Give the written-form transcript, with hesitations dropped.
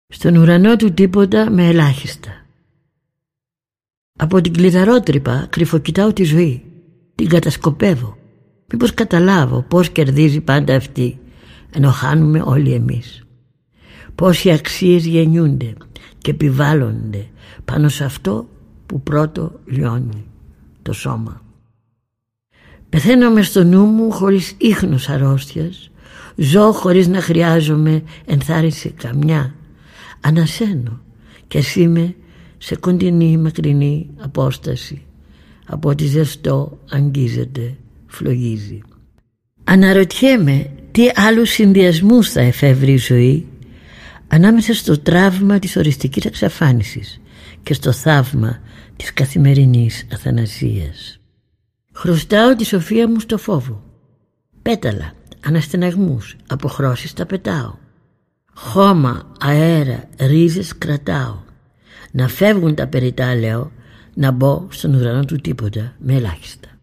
Στον ουρανό του τίποτα με ελάχιστα. Από την κλειδαρότρυπα κρυφοκοιτάω τη ζωή. Την κατασκοπεύω. Μήπως καταλάβω πώς κερδίζει πάντα αυτή, ενώ χάνουμε όλοι εμείς. Πόσοι αξίες γεννιούνται και επιβάλλονται πάνω σε αυτό που πρώτο λιώνει, το σώμα. Πεθαίνω μες στο νου μου χωρίς ίχνος αρρώστιας. Ζω χωρίς να χρειάζομαι ενθάρρυνση καμιά. Ανασένω και ας είμαι σε κοντινή μακρινή απόσταση από ό,τι ζεστό αγγίζεται, φλογίζει. Αναρωτιέμαι τι άλλους συνδυασμούς θα εφεύρει η ζωή ανάμεσα στο τραύμα της οριστικής εξαφάνισης και στο θαύμα της καθημερινής αθανασίας. Χρωστάω τη σοφία μου στο φόβο. Πέταλα, αναστεναγμούς, αποχρώσεις τα πετάω. Χώμα, αέρα, ρίζες κρατάω. Να φεύγουν τα περιτά λέω, να μπω στον ουρανό του τίποτα με ελάχιστα.